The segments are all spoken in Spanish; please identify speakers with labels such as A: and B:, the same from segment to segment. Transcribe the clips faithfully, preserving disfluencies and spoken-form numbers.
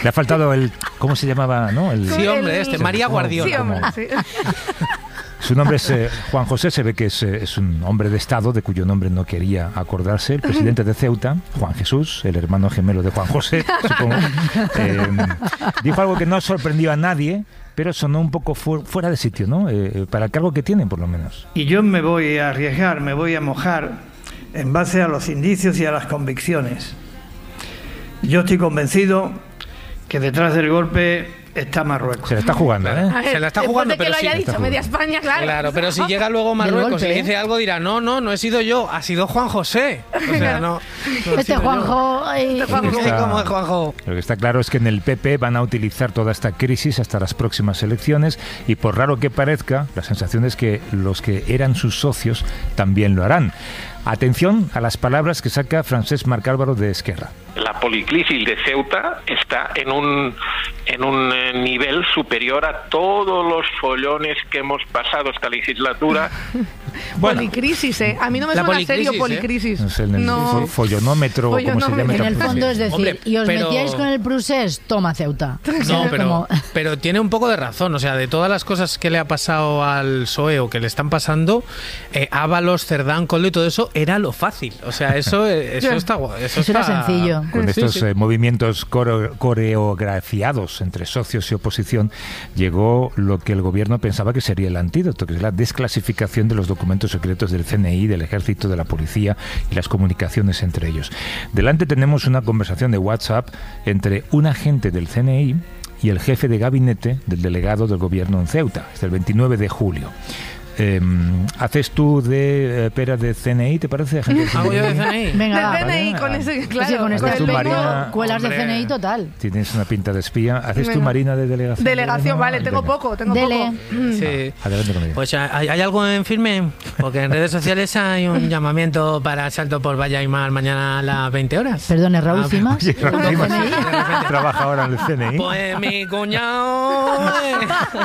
A: Le ha faltado el... ¿Cómo se llamaba? ¿No? El,
B: sí, hombre, este, María Guardiola.
C: Sí, hombre, sí.
A: Su nombre es eh, Juan José, se ve que es, eh, es un hombre de Estado de cuyo nombre no quería acordarse. El presidente de Ceuta, Juan Jesús, el hermano gemelo de Juan José, supongo, eh, dijo algo que no sorprendió a nadie, pero sonó un poco fu- fuera de sitio, ¿no? Eh, para el cargo que tienen, por lo menos.
D: Y yo me voy a arriesgar, me voy a mojar en base a los indicios y a las convicciones. Yo estoy convencido que detrás del golpe está Marruecos.
A: Se la está jugando, ¿eh?
C: A ver,
B: Se la está jugando,
C: después de que
B: pero
C: lo
B: sí.
C: haya dicho media España, claro.
B: Claro, pero si llega luego Marruecos y le dice algo, dirá, no, no, no he sido yo, ha sido Juan José. O sea, no. no
E: Este Juanjo...
C: Este Juanjo.
B: Está... ¿Cómo es Juanjo?
A: Lo que está claro es que en el P P van a utilizar toda esta crisis hasta las próximas elecciones y por raro que parezca, la sensación es que los que eran sus socios también lo harán. Atención a las palabras que saca Francesc Marc Álvaro de Esquerra.
F: La policrisis de Ceuta está en un en un nivel superior a todos los follones que hemos pasado esta legislatura.
C: Bueno, policrisis, ¿eh? A mí no me suena serio policrisis.
A: ¿eh? No sé, en el
C: no.
A: follonómetro,
C: Follonómetro.
A: como se llama.
E: En el fondo es decir,
B: Hombre,
E: y os
B: pero...
E: metíais con el procés, toma Ceuta.
B: No, pero,
E: como...
B: pero tiene un poco de razón. O sea, de todas las cosas que le ha pasado al P S O E o que le están pasando, eh, Ábalos, Cerdán, Coldo y todo eso era lo fácil. O sea, eso, eso está Eso,
E: eso
B: está...
E: era sencillo.
A: Con estos
B: sí, sí.
A: Eh, movimientos coreo- coreografiados entre socios y oposición, llegó lo que el gobierno pensaba que sería el antídoto, que es la desclasificación de los documentos secretos del C N I, del Ejército, de la Policía y las comunicaciones entre ellos. Delante tenemos una conversación de WhatsApp entre un agente del C N I y el jefe de gabinete del delegado del gobierno en Ceuta, es del veintinueve de julio. Eh, ¿Haces tú de eh, pera de C N I, te parece?
B: ¿Hago yo de C N I?
E: Venga,
C: de C N I,
A: vale.
C: con ese, claro.
E: Sí, con este
A: Haces tú,
E: pelo,
A: Marina.
E: cuelas
B: Hombre.
E: de C N I total.
A: Tienes una pinta de espía. ¿Haces tú,
C: Venga.
A: Marina, de delegación?
C: Delegación, vale, tengo
A: Venga.
C: poco, tengo
E: Dele.
C: poco.
B: Sí.
A: Adelante con ella.
B: Pues ¿hay, hay algo en firme? Porque en redes sociales hay un llamamiento para salto por Valla y Mar mañana a las veinte horas.
E: Perdone, Raúl
B: Ah,
E: Cimas.
A: Oye, Raúl
E: ¿del
A: Cimas
E: C N I?
A: trabaja ahora en el C N I.
B: Pues mi cuñado, eh,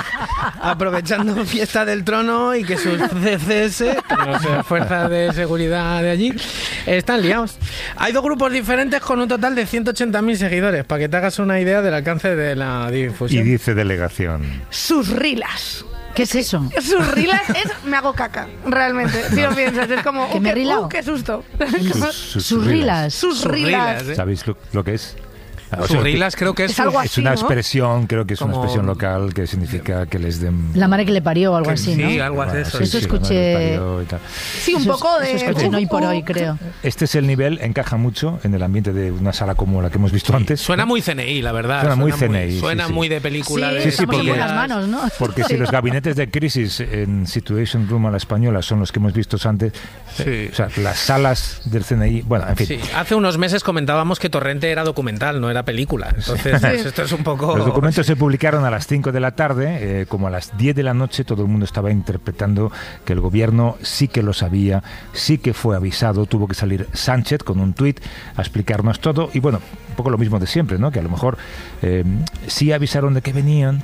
B: aprovechando fiesta del trono y que sus C C S, no sé, fuerzas de seguridad de allí, están liados. Hay dos grupos diferentes con un total de ciento ochenta mil seguidores, para que te hagas una idea del alcance de la
A: Y
B: difusión.
A: dice delegación.
C: Sus rilas.
E: ¿Qué es eso?
C: Sus rilas es me hago caca, realmente. Si lo piensas, es como,
E: ¿Que
C: uh,
E: me he
C: qué,
E: rilao?
C: uh, qué susto.
A: Sus, sus,
E: Sus rilas.
C: Sus
B: Sus
C: rilas.
B: rilas, ¿eh?
A: ¿Sabéis lo, lo que es? O sea,
B: Sus rilas creo que es,
C: Es algo
A: Es
C: así,
A: una
C: ¿no?
A: expresión, creo que es una
B: Como-
A: expresión local que significa que les den...
E: La madre que le parió o algo así, ¿no?
B: Sí, algo así.
A: Bueno,
B: Eso,
A: sí,
E: Eso
A: sí,
E: escuché-
A: la madre les parió y tal.
C: Sí, un
E: Eso es-
C: poco de...
E: Eso escuché en hoy por hoy, creo.
A: Este es el nivel, encaja mucho en el ambiente de una sala como la que hemos visto antes.
B: Suena muy C N I, la verdad.
A: Suena muy C N I, sí,
B: Suena
A: sí.
B: muy de película.
E: Sí,
B: de
A: sí,
E: estamos en
A: porque-
E: buenas manos, ¿no?
A: Porque si los gabinetes de crisis en Situation Room a la española son los que hemos visto antes,
B: Sí.
A: eh, o sea, las salas del C N I, bueno, en fin.
B: Sí, hace unos meses comentábamos que Torrente era documental, no era película. Entonces, pues, esto es un poco...
A: Los documentos se publicaron a las cinco de la tarde, eh, como a las diez de la noche todo el mundo estaba interpretando que el gobierno sí que lo sabía, sí que fue avisado, tuvo que salir Sánchez con un tuit a explicarnos todo y bueno, un poco lo mismo de siempre, ¿no? Que a lo mejor eh, sí avisaron de que venían,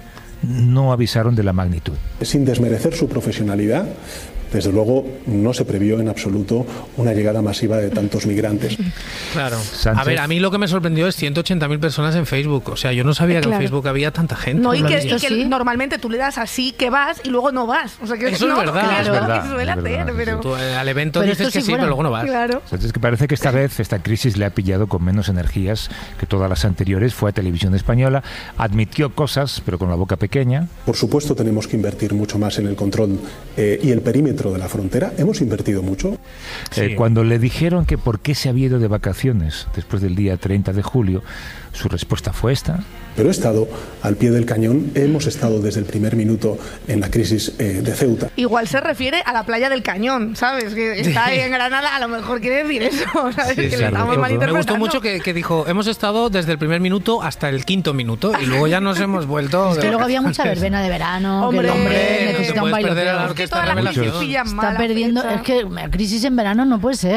A: no avisaron de la magnitud.
G: Sin desmerecer su profesionalidad, desde luego no se previó en absoluto una llegada masiva de tantos migrantes.
B: Claro.
A: Sánchez.
B: A ver, a mí lo que me sorprendió es ciento ochenta mil personas en Facebook. O sea, yo no sabía que
C: Claro.
B: en Facebook había tanta gente.
C: No, y
E: Lo
C: que,
E: he visto,
C: y que
E: sí.
C: normalmente tú le das así que vas y luego no vas. O sea, que
B: Eso es
C: no,
B: verdad.
C: claro,
B: Es
A: verdad,
C: que suele
A: es verdad,
C: hacer,
A: sí,
C: pero...
B: Tú eh, al evento
E: Pero
B: dices
E: esto
B: que
E: sí
B: sí,
E: fuera.
B: pero luego no vas.
C: Claro.
A: Entonces, es que parece que esta vez esta crisis le ha pillado con menos energías que todas las anteriores. Fue a Televisión Española, admitió cosas, pero con la boca pequeña.
G: Por supuesto tenemos que invertir mucho más en el control eh, y el perímetro de la frontera. Hemos invertido mucho.
B: Sí.
A: Eh, cuando le dijeron que por qué se había ido de vacaciones después del día treinta de julio, su respuesta fue esta.
G: Pero he estado al pie del cañón, hemos estado desde el primer minuto en la crisis eh, de Ceuta.
C: Igual se refiere a la playa del Cañón, ¿sabes? Que está ahí en Granada, a lo mejor quiere decir eso, ¿sabes?
B: Sí,
C: que
B: sí,
C: le estamos
A: me
C: malinterpretando.
B: Me gustó mucho que, que dijo, hemos estado desde el primer minuto hasta el quinto minuto y luego ya nos hemos vuelto...
E: Es que
B: de
E: luego había mucha
B: vacaciones.
E: verbena de verano,
C: Hombre,
E: que el hombre
C: te
E: necesita un
B: puedes perder a la
E: bailoteo.
C: Es que
B: orquesta
C: todas las
B: revelación.
C: crisis pillan
E: Está
C: mala
E: perdiendo,
C: fecha.
E: es que la crisis en verano no puede ser.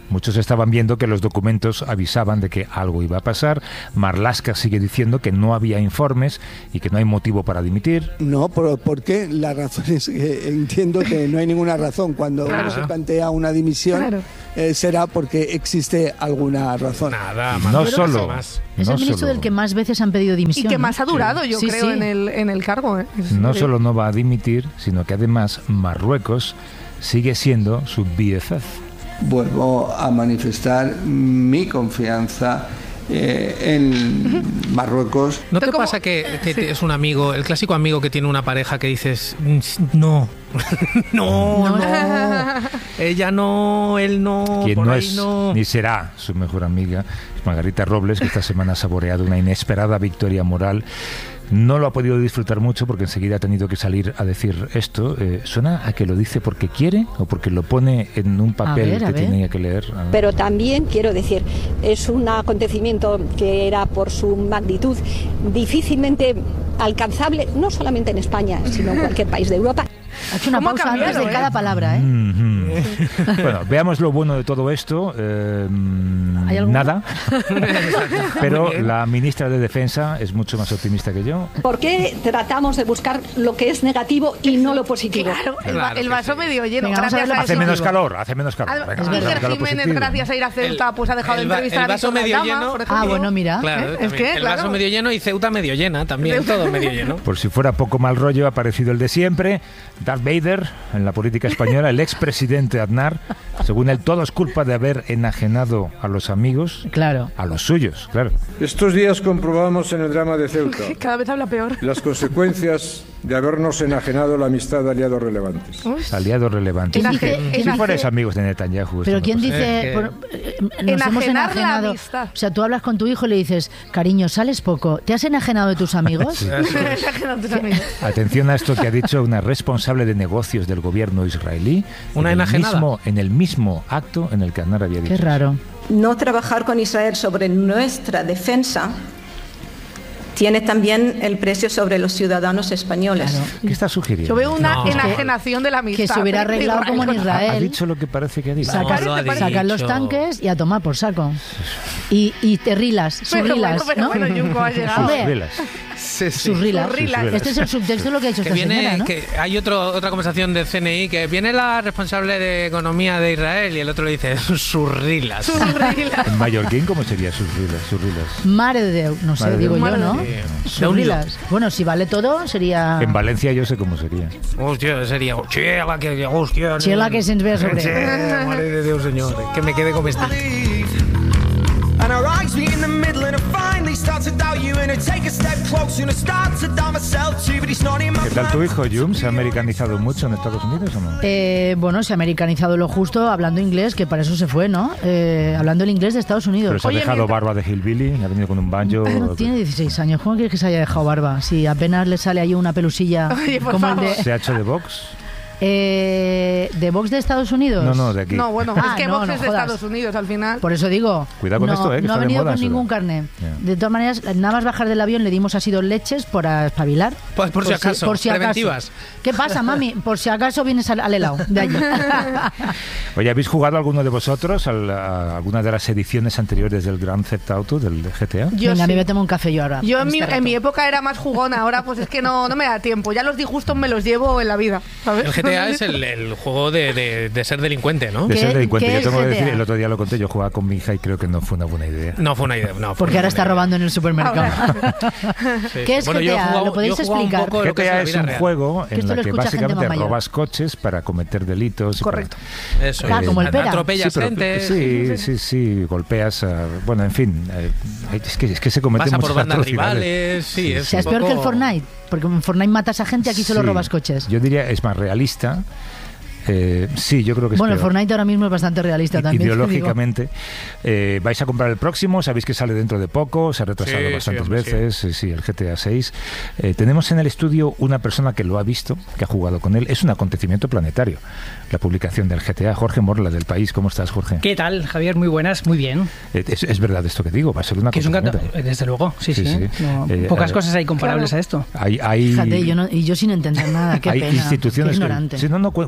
A: Muchos estaban viendo que los documentos avisaban de que algo iba a pasar. Marlaska sigue diciendo que no había informes y que no hay motivo para dimitir.
H: No, ¿por, ¿por qué? La razón es que entiendo que no hay ninguna razón. Cuando
B: claro.
H: uno se plantea una dimisión, claro. eh, será porque existe alguna razón.
B: Nada, más.
A: No solo.
E: Más.
A: No
E: es el ministro
A: solo,
E: del que más veces han pedido dimisión.
C: Y que más ha durado,
E: sí.
C: yo
E: sí,
C: creo,
E: sí.
C: En, el, en el cargo. ¿eh?
A: No solo no va a dimitir, sino que además Marruecos sigue siendo su B F F.
H: Vuelvo a manifestar mi confianza eh, en Marruecos.
B: ¿No te pasa que, que sí. es un amigo, el clásico amigo que tiene una pareja que dices, no, no, no, ella no, él no,
A: Quien
B: por
A: no
B: ahí
A: es
B: no.
A: ni será su mejor amiga es Margarita Robles, que esta semana ha saboreado una inesperada victoria moral. No lo ha podido disfrutar mucho porque enseguida ha tenido que salir a decir esto. Eh, ¿Suena a que lo dice porque quiere o porque lo pone en un papel
E: ver,
A: que tenía que leer?
I: Pero también, quiero decir, es un acontecimiento que era por su magnitud difícilmente alcanzable, no solamente en España, sino en cualquier país de Europa.
E: Ha hecho una pausa antes de eh? cada palabra, ¿eh?
A: Mm-hmm. Bueno, veamos lo bueno de todo esto. Eh, nada. Pero la ministra de Defensa es mucho más optimista que yo.
I: ¿Por qué tratamos de buscar lo que es negativo y no lo positivo?
C: Claro, el,
B: claro
C: el vaso sí. medio lleno.
E: Venga,
C: gracias a
A: hace
C: eso.
A: menos calor, hace menos calor.
C: Al,
A: Venga,
C: Iker
A: claro,
C: Jiménez,
A: positivo.
C: gracias a ir a Ceuta, pues ha dejado
B: el,
C: de entrevistar
B: el vaso
C: a
B: medio
C: Aldama,
B: lleno.
C: por ejemplo.
E: Ah, bueno, mira.
B: Claro,
C: ¿Eh? Es que,
B: el
C: claro.
B: vaso medio lleno y Ceuta medio llena también, todo medio lleno.
A: Por si fuera poco mal rollo, ha aparecido el de siempre, Darth Vader, en la política española, el expresidente Aznar. Según él, todo es culpa de haber enajenado a los amigos,
E: claro,
A: a los suyos, claro.
J: Estos días comprobamos en el drama de Ceuta
C: cada vez habla peor.
J: las consecuencias de habernos enajenado la amistad de aliados relevantes.
A: Uf. Aliados relevantes.
E: ¿Quién dice,
A: si
E: ¿quién
A: fueres
E: dice,
A: amigos de Netanyahu.
E: Pero ¿quién
A: cosa.
E: dice?
B: Eh,
E: por, eh, nos hemos
C: enajenar
E: enajenado.
C: la amistad.
E: O sea, tú hablas con tu hijo y le dices, cariño, sales poco. ¿Te has enajenado de tus amigos?
A: Sí. Atención a esto que ha dicho una responsable de negocios del gobierno israelí.
B: Una
A: en el
B: enajenada.
A: Mismo, en el mismo acto en el que Aznar había dicho.
E: Qué raro.
K: No trabajar con Israel sobre nuestra defensa tiene también el precio sobre los ciudadanos españoles.
E: Claro.
A: ¿Qué está sugiriendo?
C: Yo veo una
B: No.
C: enajenación de la amistad.
E: Que se hubiera arreglado como en
A: Ha
E: Israel.
A: dicho lo que parece que ha dicho.
E: Sacan,
B: No, lo ha
E: sacan los
B: dicho.
E: tanques y a tomar por saco. Y, y te rilas, sus
C: Pero
E: rilas,
C: bueno, pero
E: ¿no?
C: bueno, Junco ha llegado.
E: Hombre,
A: Velas.
B: Sí, sí.
E: sus rilas.
C: Sus rilas.
E: Este es el subtexto de lo que ha dicho
B: Que
E: esta
B: viene,
E: señora, ¿no?
B: que hay otro, otra conversación del C N I que viene la responsable de economía de Israel y el otro le dice sus rilas.
C: Sus rilas.
A: En mallorquín, ¿cómo sería sus rilas? Sus rilas?
E: Mare de Déu, no sé,
A: Mare de
E: digo
A: Déu.
E: yo, ¿no?
B: Sí.
E: Sus
B: Déu-n'hi-do.
E: rilas. Bueno, si vale todo, sería...
A: En Valencia yo sé cómo sería.
B: Hostia, sería hostia, que hostia.
E: Chela que se'ns ve a sobre.
B: Sí, madre de Dios, señor, que me quede comestible.
L: And our eyes meet in the middle and I finally start to doubt you and I take a step closer and I start to doubt myself too, but it's not in my
A: ¿Qué tal tu hijo, Jum? ¿Se ha americanizado mucho en Estados Unidos o no?
E: Eh, bueno, se ha americanizado lo justo hablando inglés, que para eso se fue, ¿no? Eh, hablando el inglés de Estados Unidos.
A: Pero se ha
C: Oye,
A: dejado
C: mientras-
A: barba de hillbilly, ha venido con un banjo.
E: No, tiene dieciséis años. ¿Cómo quieres que se haya dejado barba? Si apenas le sale ahí una pelusilla
C: Oye, por
E: como el
C: favor.
E: de...
A: ¿Se ha hecho de Vox?
E: Eh, ¿De Vox de Estados Unidos?
A: No, no, de aquí.
C: No, bueno,
E: Ah,
C: es que
E: no,
C: Vox
E: no
C: es de
E: jodas.
C: Estados Unidos al final.
E: Por eso digo,
A: Cuidado con
E: no,
A: esto, eh, que
E: no
A: está
E: ha
A: de
E: venido
A: moda
E: con
A: eso.
E: ningún carné.
A: Ya.
E: De todas maneras, nada más bajar del avión le dimos así dos leches para espabilar.
B: Pues por si acaso,
E: por si acaso.
B: preventivas.
E: ¿Qué pasa, mami? Por si acaso vienes al, al helado de allí.
A: Oye, ¿habéis jugado alguno de vosotros al- a alguna de las ediciones anteriores del Grand Theft Auto, del G T A?
C: Yo
E: Venga,
C: sí.
E: me voy a tomar un café yo ahora.
C: Yo en mi,
E: este
C: en mi
E: rato.
C: época era más jugona, ahora pues es que no, no me da tiempo. Ya los disgustos me los llevo en la vida, ¿sabes?
B: El G T A es el, el juego de, de, de ser delincuente, ¿no?
A: De
E: ¿Qué-
A: ser delincuente.
E: qué
A: Yo
E: es
A: tengo que
E: G T A?
A: decir, el otro día lo conté, yo jugaba con mi hija y creo que no fue una buena idea.
B: No fue una idea, no. fue
E: Porque
B: una
E: ahora está
B: buena
E: robando en el supermercado.
C: Ahora.
B: Sí,
E: ¿Qué
B: sí.
E: es
B: Bueno, yo he
E: G T A?
B: jugado-
E: ¿Lo podéis
B: yo he jugado un
E: explicar?
B: poco lo que
A: G T A
B: la
A: es
B: vida
A: un
B: real.
A: juego
E: Que
A: en
E: esto
A: el
E: lo
A: que
E: escucha gente
A: básicamente
E: más mayor.
A: robas coches para cometer delitos. y para-
C: Correcto.
B: Eso.
E: Ah,
B: es.
E: como el Pera.
B: Atropellas
A: Sí, pero-
B: gente.
A: sí, sí, sí, golpeas. a- bueno, en fin, eh, es, que, es que se cometen
B: Pasa por
A: muchas
B: bandas
A: atrocidades.
B: rivales. Sí,
E: O
B: es
E: sea, es
B: un
E: peor que el
B: poco-
E: Fortnite. Porque en Fortnite matas a gente, aquí solo
A: Sí,
E: robas coches.
A: Yo diría, es más realista. Eh, sí, yo creo que es
E: Bueno, el
A: peor.
E: Fortnite ahora mismo es bastante realista
A: I-
E: también. te digo.
A: Ideológicamente, eh, vais a comprar el próximo, sabéis que sale dentro de poco, se ha retrasado
B: Sí, sí,
A: bastantes
B: hombre, sí.
A: veces, sí. sí, el G T A seis. Eh, tenemos en el estudio una persona que lo ha visto, que ha jugado con él. Es un acontecimiento planetario, la publicación del G T A. Jorge Morla, del País. ¿Cómo estás, Jorge?
M: ¿Qué tal, Javier? Muy buenas, muy bien.
A: Eh, Es, es verdad esto que digo, va a ser una
M: Que es un gato,
A: acontecimiento.
M: desde luego, sí, sí.
A: Sí, sí.
M: No,
A: Eh,
M: pocas
A: eh,
M: cosas hay comparables
C: claro.
M: a esto.
A: Hay, hay,
E: Fíjate, yo no- y yo sin entender nada, qué
A: hay
E: pena.
A: instituciones
E: qué
A: que-
E: ignorante.
A: sí, no, no, cu- cuenta lo que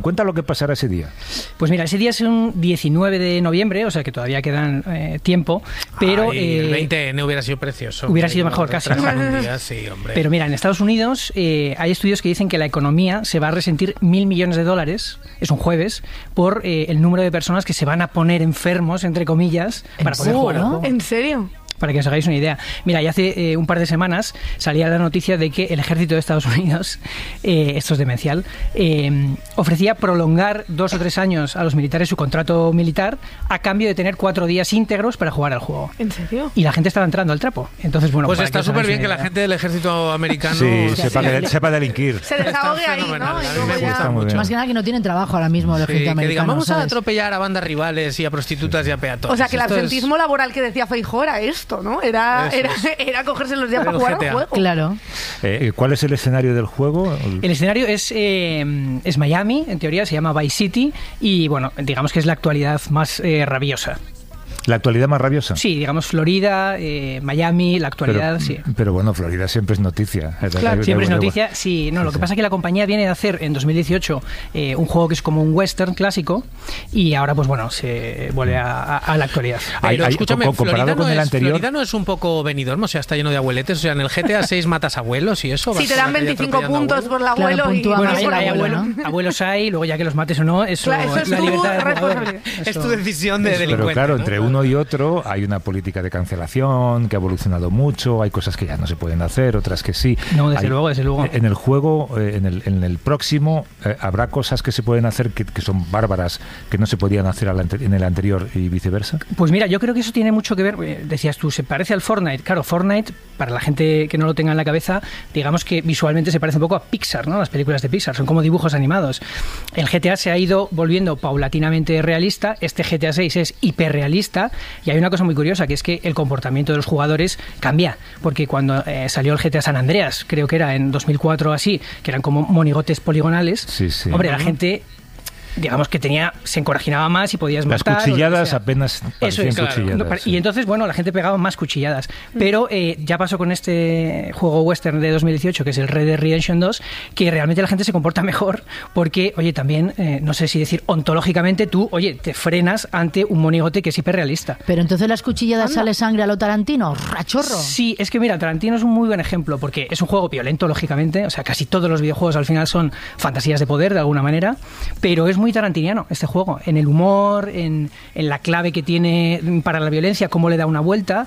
A: pasará ese día?
M: Pues mira, ese día es un diecinueve de noviembre, o sea que todavía quedan eh, tiempo, pero...
B: Ay,
M: eh,
B: el veinte ene hubiera sido precioso.
M: Hubiera
B: hombre,
M: sido
B: no,
M: mejor, casi.
B: un día, sí, hombre.
M: Pero mira, en Estados Unidos eh, hay estudios que dicen que la economía se va a resentir mil millones de dólares, es un jueves, por eh, el número de personas que se van a poner enfermos, entre comillas, para poder jugar al juego.
C: ¿En serio?
M: Para que os hagáis una idea. Mira, ya hace eh, un par de semanas salía la noticia de que el ejército de Estados Unidos, eh, esto es demencial, eh, ofrecía prolongar dos o tres años a los militares su contrato militar a cambio de tener cuatro días íntegros para jugar al juego.
C: ¿En serio?
M: Y la gente estaba entrando al trapo. Entonces, bueno,
B: pues
M: para
B: está
M: que os hagáis
B: súper bien
M: una
B: que la
M: idea.
B: gente del ejército americano
A: Sí, sepa, de- sepa delinquir.
C: Se desahogue ahí, ¿no?
B: fenomenal,
C: Y
B: a mí
C: luego
B: me
C: ya-
B: gusta mucho.
E: Más que nada que no tienen trabajo ahora mismo el
B: Sí,
E: ejército
B: que digan,
E: americano,
B: vamos a
E: ¿sabes?
B: atropellar a bandas rivales y a prostitutas y a peatones.
C: O sea, que el
B: Esto es-
C: absentismo laboral que decía Feijóo era esto, ¿no? Era,
B: Eso
C: era,
B: es.
C: era cogerse los días
B: Era
C: para
B: el
C: jugar
B: G T A.
C: al juego.
E: Claro.
A: Eh, ¿Cuál es el escenario del juego?
M: El escenario es, eh, es Miami, en teoría se llama Vice City, y bueno, digamos que es la actualidad más eh, rabiosa.
A: ¿La actualidad más rabiosa?
M: Sí, digamos Florida, eh, Miami, la actualidad,
A: pero,
M: sí.
A: Pero bueno, Florida siempre es noticia.
M: Claro, siempre es noticia. Sí, no, lo que pasa es que la compañía viene de hacer en dos mil dieciocho eh, un juego que es como un western clásico y ahora, pues bueno, se vuelve a, a- a la actualidad.
B: Pero escúchame,
A: co- comparado
B: Florida, no
A: con el
B: es,
A: anterior-
B: Florida no es un poco Benidorm, o sea, está lleno de abueletes. O sea, en el G T A seis matas abuelos y eso.
C: Si
B: vas
C: te
B: por
C: dan
B: la calle
C: veinticinco
B: atropellando
C: puntos por el
E: Claro,
C: abuelo y...
E: puntúa
M: Bueno,
E: más
M: hay,
E: el
M: hay
E: abuelo,
M: abuelo-
E: ¿no?
M: abuelos hay, luego ya que los mates o no, eso
C: Claro, eso es
M: la
C: tu
M: libertad del jugador.
C: responsabilidad.
B: Es tu decisión de
A: Pero
B: delincuente.
A: claro,
B: ¿no?
A: entre uno y otro hay una política de cancelación que ha evolucionado mucho, hay cosas que ya no se pueden hacer, otras que sí.
M: No, desde
A: Hay-
M: luego, desde luego.
A: En el juego, eh, en el, en el próximo, eh, habrá cosas que se pueden hacer que, que son bárbaras, que no se podían hacer al ante- en el anterior y viceversa.
M: Pues mira, yo creo que eso tiene mucho que ver, eh, decías tú, se parece al Fortnite. Claro, Fortnite, para la gente que no lo tenga en la cabeza, digamos que visualmente se parece un poco a Pixar, ¿no? Las películas de Pixar, son como dibujos animados. El G T A se ha ido volviendo paulatinamente realista, este G T A seis es hiperrealista, y hay una cosa muy curiosa, que es que el comportamiento de los jugadores cambia, porque cuando eh, salió el G T A San Andreas, creo que era en dos mil cuatro o así, que eran como monigotes poligonales,
A: Sí, sí.
M: hombre, la gente... digamos que tenía se encorajinaba más y podías
A: Las
M: matar. o lo que
A: cuchilladas
M: sea.
A: apenas
M: Eso
A: parecían
M: es, claro.
A: cuchilladas.
M: Y
A: sí.
M: entonces, bueno, la gente pegaba más cuchilladas. Pero eh, ya pasó con este juego western de dos mil dieciocho, que es el Red Dead Redemption dos, que realmente la gente se comporta mejor porque, oye, también, eh, no sé si decir ontológicamente, tú, oye, te frenas ante un monigote que es hiperrealista.
E: Pero entonces las cuchilladas sale sangre a lo Tarantino, rachorro.
M: Sí, es que mira, Tarantino es un muy buen ejemplo porque es un juego violento, lógicamente. O sea, casi todos los videojuegos al final son fantasías de poder, de alguna manera. Pero es muy tarantiniano este juego, en el humor, en, en la clave que tiene para la violencia, cómo le da una vuelta.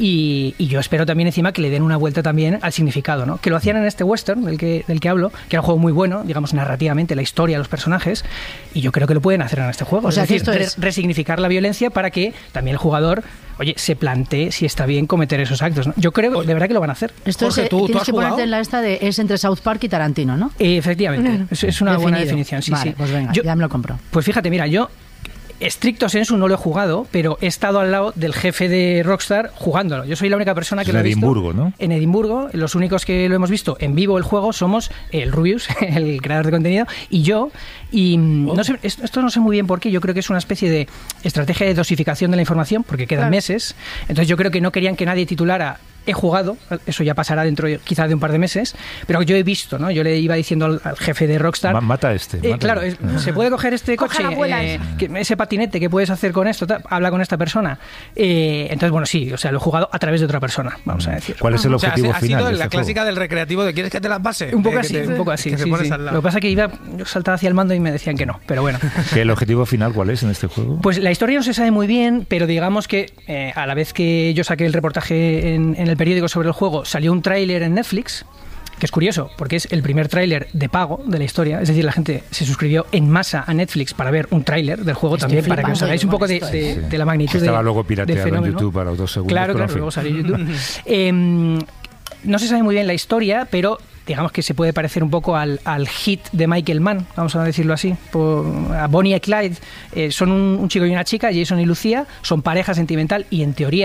M: Y, y yo espero también encima que le den una vuelta también al significado, ¿no? Que lo hacían en este western del que, del que hablo, que era un juego muy bueno, digamos, narrativamente, la historia, los personajes. Y yo creo que lo pueden hacer en este juego.
E: O sea,
M: es
E: que
M: decir,
E: esto
M: re-
E: es-
M: resignificar la violencia para que también el jugador, oye, se plantee si está bien cometer esos actos, ¿no? Yo creo de verdad que lo van a hacer.
E: Esto es, eh, tienes que ponerte en la esta de es entre South Park y Tarantino, ¿no?
M: Eh, efectivamente, es, es una buena
E: Definido.
M: definición, sí,
E: Vale,
M: sí.
E: pues venga,
M: Yo-
E: ya me lo compro.
M: Pues fíjate, mira, yo estricto sensu no lo he jugado, pero he estado al lado del jefe de Rockstar jugándolo. Yo soy la única persona que
A: Es
M: lo
A: en
M: he visto.
A: Edimburgo, ¿no?
M: En Edimburgo, los únicos que lo hemos visto en vivo el juego somos el Rubius, el creador de contenido, y yo. Y mm, no sé, esto, esto no sé muy bien por qué. Yo creo que es una especie de estrategia de dosificación de la información, porque quedan
C: Claro.
M: meses. Entonces yo creo que no querían que nadie titulara he jugado, eso ya pasará dentro quizá de un par de meses, pero yo he visto, ¿no? Yo le iba diciendo al, al jefe de Rockstar...
A: Ma- mata a este.
M: Eh,
A: mata
M: claro,
A: a-
M: es- se puede coger este
C: Coge
M: coche,
C: la abuela
M: eh,
C: esa.
M: que- ese patinete, ¿qué puedes hacer con esto? Ta- Habla con esta persona. Eh, entonces, bueno, sí, o sea, lo he jugado a través de otra persona, vamos a decir.
A: ¿Cuál es el
B: O sea,
A: objetivo
B: ha
A: final
B: sido
A: de
B: la
A: este
B: clásica
A: juego?
B: del recreativo de ¿quieres que te las pase?
M: Un poco
B: Eh,
M: así,
B: que te-
M: un poco así.
B: que te
M: sí,
B: pones
M: sí.
B: al lado.
M: Lo que pasa es que iba, yo saltaba hacia el mando y me decían que no, pero bueno.
A: ¿Que el objetivo final cuál es en este juego?
M: Pues la historia no se sabe muy bien, pero digamos que eh, a la vez que yo saqué el reportaje en, en el periódico sobre el juego, salió un tráiler en Netflix, que es curioso, porque es el primer tráiler de pago de la historia. Es decir, la gente se suscribió en masa a Netflix para ver un tráiler del juego
E: Estoy
M: también, para que os
E: flipando
M: hagáis
E: yo
M: un poco
E: con
M: de,
E: esto,
M: de-
A: Sí.
M: de la magnitud
A: Que estaba
M: de-
A: luego
M: de
A: pirateado en
M: fenómeno.
A: YouTube para los dos segundos.
M: Claro,
A: pero
M: claro,
A: en
M: luego
A: fin.
M: salió en YouTube. Em, no se sabe muy bien la historia, pero digamos que se puede parecer un poco al, al hit de Michael Mann, vamos a decirlo así, por, a Bonnie y Clyde. Eh, son un, un chico y una chica, Jason y Lucía, son pareja sentimental y en teoría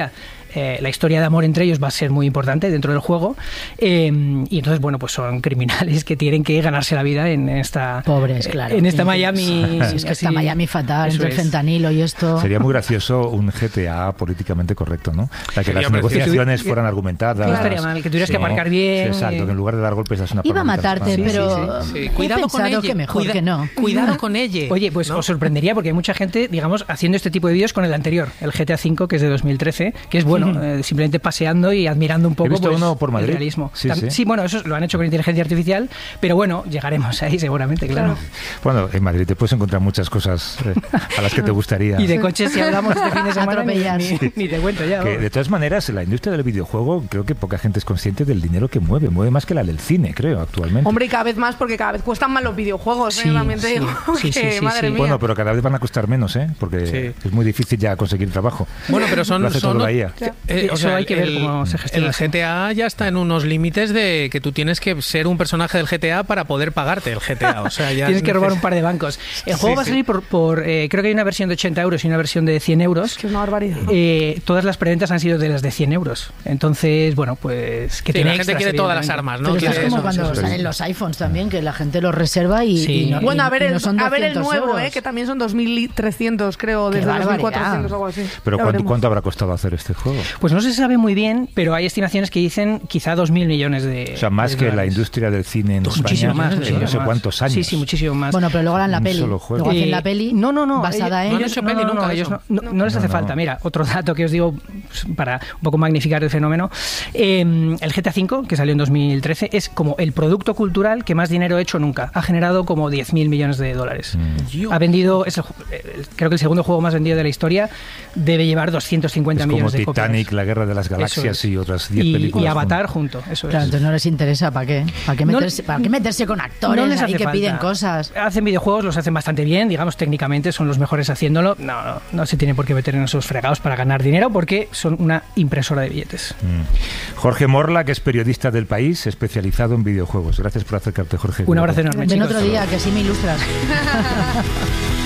M: eh, la historia de amor entre ellos va a ser muy importante dentro del juego. Eh, y entonces, bueno, pues son criminales que tienen que ganarse la vida en esta...
E: Pobres, claro.
M: En esta Miami...
E: Sí, es que esta Miami fatal, entre el fentanilo y esto...
A: Sería muy gracioso un G T A políticamente correcto, ¿no? La que
B: Sería
A: las negociaciones fueran argumentadas.
M: No estaría mal, que tuvieras sí, que aparcar bien.
A: Sí, exacto, que en lugar de dar golpes das una
E: Iba a matarte,
A: sí,
E: pero
B: sí, sí, sí. Cuidado con ella.
E: Que mejor
B: Cuida,
E: que no.
B: Cuidado con ella.
M: Oye, pues
B: ¿no?
M: os sorprendería porque hay mucha gente, digamos, haciendo este tipo de vídeos con el anterior, el G T A cinco, que es de dos mil trece, que es bueno, uh-huh. eh, simplemente paseando y admirando un poco
A: He visto
M: pues,
A: uno por Madrid.
M: el realismo.
A: Sí,
M: Tam-
A: sí.
M: sí, bueno, eso lo han hecho con inteligencia artificial, pero bueno, llegaremos ahí seguramente, claro.
A: Bueno, en Madrid te puedes encontrar muchas cosas eh, a las que te gustaría.
M: Y de coches, si hablamos este fin de semana, ni,
E: Atropellas.
M: ni, ni te cuento ya.
A: Que, de todas maneras, la industria del videojuego, creo que poca gente es consciente del dinero que mueve. Mueve más que la del cine, creo, actualmente.
C: Hombre, y cada vez más, porque cada vez cuestan más los videojuegos,
M: Sí,
C: ¿eh? También te
M: sí,
C: digo
M: sí, sí,
C: que,
M: sí,
C: madre
M: sí.
C: mía.
A: Bueno, pero cada vez van a costar menos, ¿eh? Porque
B: Sí.
A: es muy difícil ya conseguir trabajo.
B: Bueno, pero son...
A: Lo hace
B: son
A: todo la I A.
B: eh, o
M: Eso
B: sea,
M: hay que ver
B: el,
M: cómo se gestiona.
B: el G T A ya está en unos límites de que tú tienes que ser un personaje del G T A para poder pagarte el G T A. O sea, ya
M: tienes que robar un par de bancos. El juego
B: Sí,
M: va a salir
B: sí.
M: por, por eh, creo que hay una versión de ochenta euros y una versión de cien euros.
C: Que es una barbaridad.
M: Eh, todas las preventas han sido de las de cien euros. Entonces, bueno, pues que
B: Sí,
M: tiene
B: la gente
M: extras,
B: quiere todas las
M: evidentemente.
B: armas, ¿no?
E: Pero esto
B: Quiere
E: es como
B: eso,
E: cuando
B: sí, sí.
E: salen los iPhones también, que la gente los reserva y,
M: Sí.
E: y no,
C: Bueno, a ver,
E: y
C: el,
E: no son
C: a ver el
E: doscientos
C: nuevo,
E: euros.
C: ¿eh? Que también son dos mil trescientos, creo,
E: Qué
C: desde dos mil
E: barbaridad.
C: cuatrocientos o algo así.
A: Pero
C: Ya
A: ¿cuánto,
C: veremos.
A: ¿cuánto habrá costado hacer este juego?
M: Pues no se sabe muy bien, pero hay estimaciones que dicen quizá dos mil millones de
A: O sea, más
M: de
A: que la
M: dólares.
A: industria del cine en
M: Muchísimo
A: España
M: más,
A: en
M: muchísimo
A: no sé
M: más.
A: cuántos años.
M: Sí, sí, muchísimo más.
E: Bueno, pero luego harán la
A: Un
E: peli.
A: solo juego.
E: Luego hacen
M: Eh,
E: la peli
M: no, no, no,
E: basada
M: ellos-
E: en...
B: no han hecho
M: no,
B: peli
M: no, no,
B: nunca de
M: ellos
B: eso.
M: no, no, no les hace
A: No, no.
M: falta. Mira, otro dato que os digo pues, para un poco magnificar el fenómeno. Eh, el G T A cinco, que salió en dos mil trece, es como el producto cultural que más dinero ha hecho nunca. Ha generado como diez mil millones de dólares.
A: Mm.
M: Ha vendido, es el, ju- el- creo que el segundo juego más vendido de la historia, debe llevar doscientos cincuenta
A: Es como
M: millones de
A: Titanic,
M: copias.
A: La Guerra de las
M: Eso
A: Galaxias
M: es.
A: y otras diez
M: Y,
A: películas.
M: y Avatar
A: juntas.
M: junto, eso
E: Claro,
M: es.
E: entonces no les interesa, ¿para qué? ¿Para qué
M: No-
E: meterse, ¿para qué meterse con actores
M: no les
E: ahí
M: hace
E: que
M: falta.
E: piden cosas?
M: Hacen videojuegos, los hacen bastante bien, digamos, técnicamente son los mejores haciéndolo. No, no, no se tiene por qué meter en esos fregados para ganar dinero porque son una impresora de billetes.
A: Mm. Jorge Morla, que es periodista del País, especializado en videojuegos. Gracias por acercarte, Jorge.
M: Un abrazo enorme,
E: Ven
M: chicos.
E: otro día, que así me ilustras.